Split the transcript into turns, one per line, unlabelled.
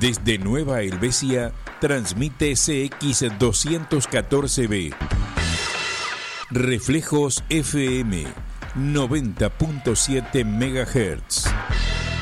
Desde Nueva Helvecia, transmite CX214B. Reflejos FM 90.7 MHz.